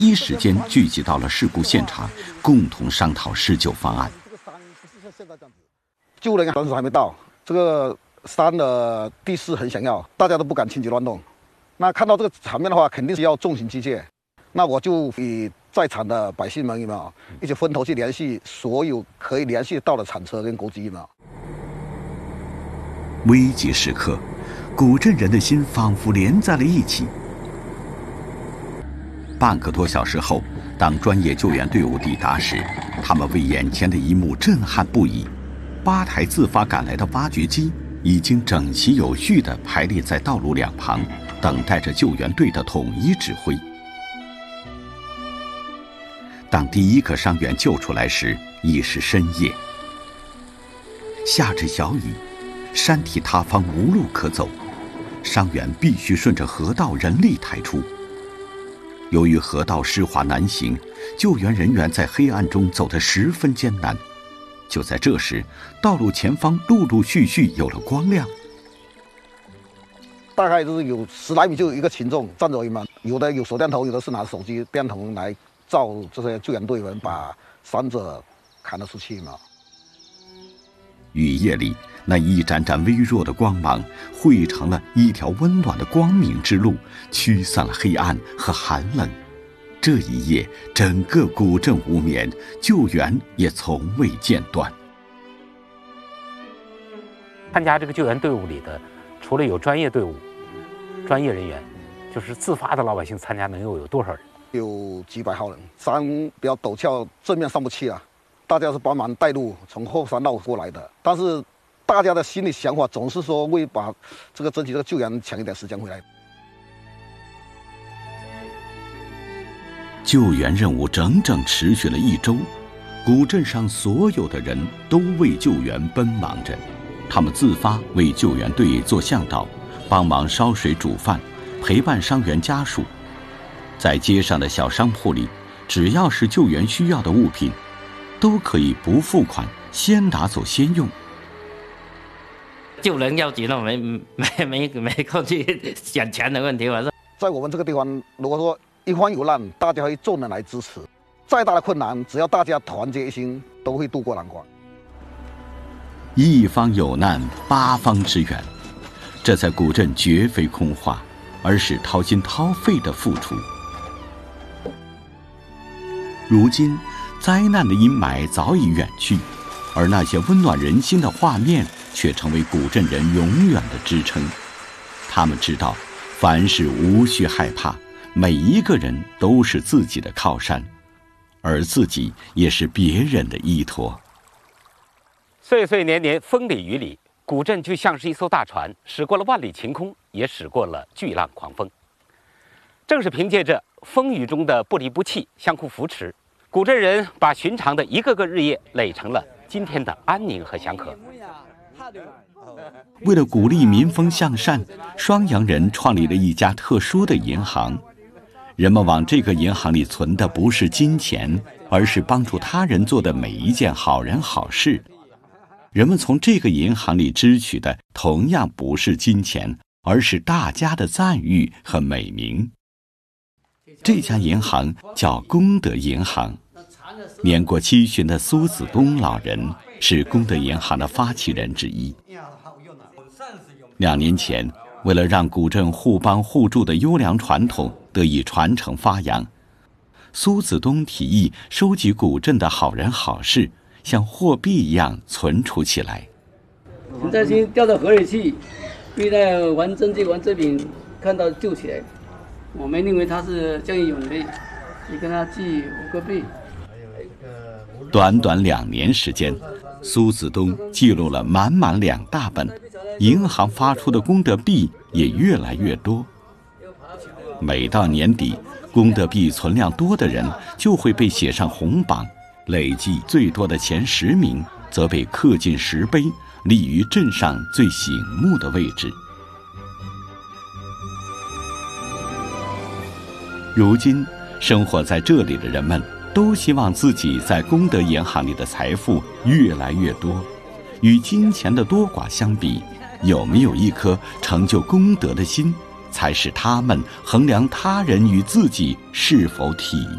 一时间聚集到了事故现场，共同商讨施救方案。 救人当时还没到，这个山的地势很险要，大家都不敢轻举乱动。那看到这个场面的话，肯定是要重刑机械。那我就与在场的百姓们有没有一起分头去联系所有可以联系到的铲车跟钩机有没有？ 危急时刻，古镇人的心仿佛连在了一起。半个多小时后，当专业救援队伍抵达时，他们为眼前的一幕震撼不已。8台自发赶来的挖掘机已经整齐有序地排列在道路两旁，等待着救援队的统一指挥。当第一个伤员救出来时，已是深夜，下着小雨，山体塌方，无路可走，伤员必须顺着河道人力抬出。由于河道湿滑难行，救援人员在黑暗中走得十分艰难。就在这时，道路前方陆陆续续有了光亮， 大概就是有10来米就有一个群众站着嘛，有的有手电筒，有的是拿手机电筒来照这些救援队员把伤者砍了出去嘛。 雨夜里，那一盏盏微弱的光芒汇成了一条温暖的光明之路，驱散了黑暗和寒冷。这一夜，整个古镇无眠，救援也从未间断。 参加这个救援队伍里的，除了有专业队伍、专业人员，就是自发的老百姓参加，能有多少人？ 有几百号人，山比较陡峭，正面上不去啊。大家是帮忙带路，从后山绕过来的。但是大家的心里想法总是说为把这个争取这个救援抢一点时间回来。 救援任务整整持续了1周，古镇上所有的人都为救援奔忙着。他们自发为救援队做向导，帮忙烧水煮饭，陪伴伤员家属。在街上的小商铺里，只要是救援需要的物品，都可以不付款，先拿走先用。 救人要紧了，没空去想钱的问题。 在我们这个地方，如果说一方有难，大家会众人来支持。再大的困难，只要大家团结一心，都会渡过难关。 一方有难，8方支援，这在古镇绝非空话，而是掏心掏肺的付出。如今，灾难的阴霾早已远去，而那些温暖人心的画面却成为古镇人永远的支撑。他们知道，凡事无需害怕，每一个人都是自己的靠山，而自己也是别人的依托。 岁岁年年，风里雨里，古镇就像是一艘大船，驶过了万里晴空，也驶过了巨浪狂风。正是凭借着风雨中的不离不弃、相互扶持，古镇人把寻常的一个个日夜垒成了今天的安宁和祥和。 为了鼓励民风向善，双阳人创立了一家特殊的银行。人们往这个银行里存的不是金钱，而是帮助他人做的每一件好人好事。人们从这个银行里支取的同样不是金钱，而是大家的赞誉和美名。这家银行叫功德银行，年过70旬的苏子东老人是功德银行的发起人之一。2年前，为了让古镇互帮互助的优良传统得以传承发扬，苏子东提议收集古镇的好人好事，像货币一样存储起来。 陈再兴掉到河里去，被那王正济、王正炳看到救起来。我们认为他是见义勇为，就跟他记5个币。 短短2年时间，苏子东记录了满满2大本，银行发出的功德币也越来越多。每到年底，功德币存量多的人就会被写上红榜，累计最多的前10名则被刻进石碑，立于镇上最醒目的位置。如今，生活在这里的人们都希望自己在功德银行里的财富越来越多。与金钱的多寡相比，有没有一颗成就功德的心，才是他们衡量他人与自己是否体